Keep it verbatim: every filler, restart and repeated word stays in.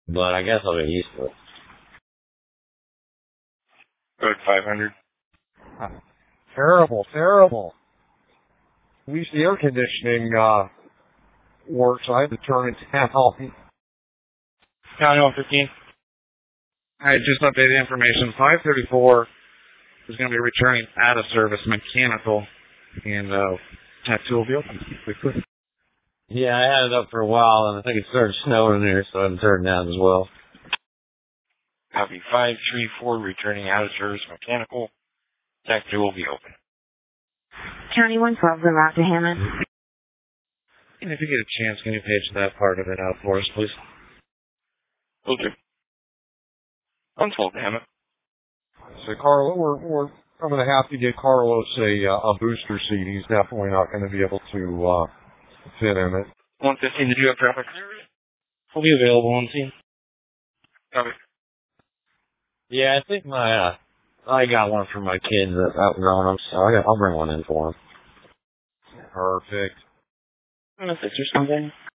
but I guess I'll get used to it. Code five hundred. Uh, terrible, terrible. At least the air conditioning uh, works. I had to turn it down. County one fifteen. I just updated information. five thirty-four is going to be returning out of service mechanical, and uh, that two will be open quickly. Yeah, I had it up for a while, and I think it started snowing in here, so I had to turn it down as well. Copy five three four, returning out of service mechanical. Tech two will be open. County one twelve, en route to Hammond. And if you get a chance, can you page that part of it out for us, please? Will do. one twelve, damn it. So, Carlo, we're, we're, I'm going to have to get Carlos a, uh, a booster seat. He's definitely not going to be able to uh, fit in it. one fifteen, did you have traffic? Will be available on scene. Copy. Yeah, I think my, uh, I got one for my kids that outgrown them, so I got, I'll bring one in for them. Perfect. I'm a six or something.